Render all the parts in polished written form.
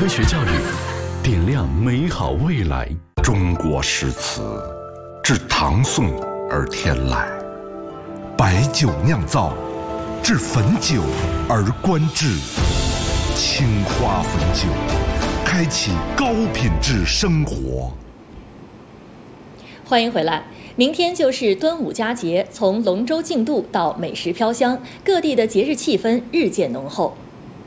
科学教育，点亮美好未来。 中国诗词自唐宋而天来，白酒酿造，至汾酒而观致。青花汾酒，开启高品质生活。 欢迎回来。明天就是端午佳节，从龙舟竞渡到美食飘香，各地的节日气氛日渐浓厚。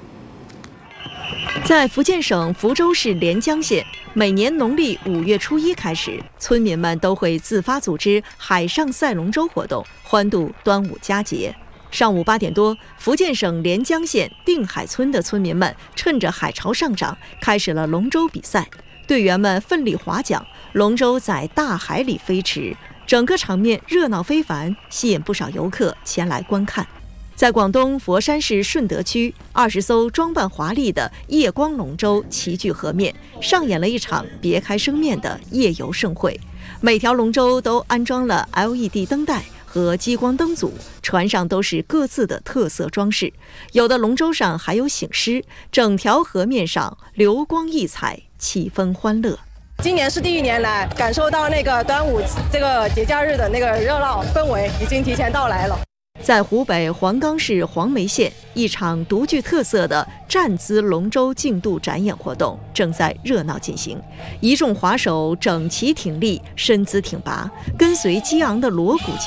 在福建省福州市连江县，每年农历5月初1开始，村民们都会自发组织海上赛龙舟活动，欢度端午佳节。上午8点多，福建省连江县定海村的村民们趁着海潮上涨，开始了龙舟比赛。队员们奋力划桨，龙舟在大海里飞驰，整个场面热闹非凡，吸引不少游客前来观看。在广东佛山市顺德区，20艘装扮华丽的夜光龙舟齐聚河面，上演了一场别开生面的夜游盛会。每条龙舟都安装了 LED 灯带和激光灯组，船上都是各自的特色装饰，有的龙舟上还有醒狮，整条河面上流光溢彩，气氛欢乐。 今年是第1年来，感受到那个端午这个节假日的那个热闹氛围已经提前到来了。 在湖北黄冈市黄梅县，一场独具特色的站姿龙舟竞渡展演活动正在热闹进行。一众划手整齐挺立，身姿挺拔，跟随激昂的锣鼓